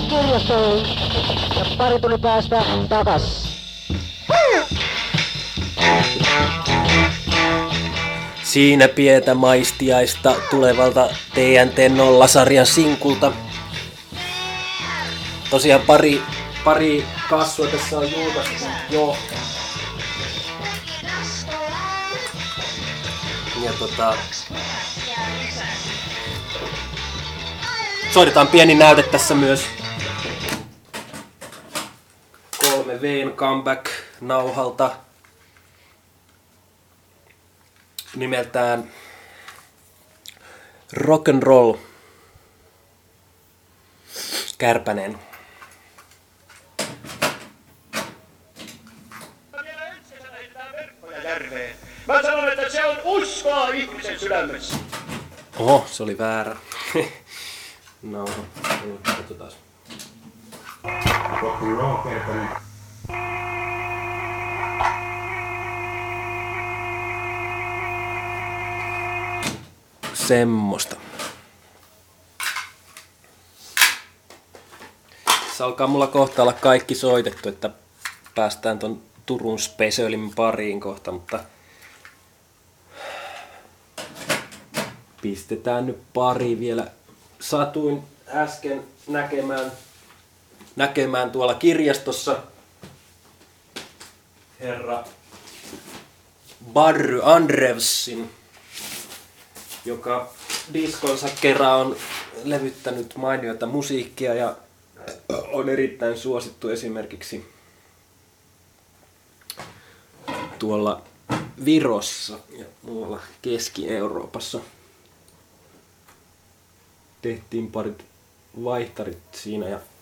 kirjastoon ja pari tunnin päästä takas. Siinä pientä maistiaista tulevalta TNT0-sarjan sinkulta. Tosiaan pari kassua tässä on julkaistu jo. Ja soitetaan pieni näyte tässä myös 3V:n comeback-nauhalta nimeltään Rock'n'Roll Kärpänen. Mä sanon, että se on uskoa ihmisen sydämessä. Oho, se oli väärä. No, katsotaan. Rock'n'roll Kärpänen. Semmosta. Se alkaa mulla kohta olla kaikki soitettu, että päästään ton Turun Specialin pariin kohta, mutta pistetään nyt pari vielä. Satuin äsken näkemään tuolla kirjastossa herra Barry Andrevsin, joka diskonsa kerran on levyttänyt mainiota musiikkia ja on erittäin suosittu esimerkiksi tuolla Virossa ja muualla Keski-Euroopassa. Tehtiin parit vaihtarit siinä ja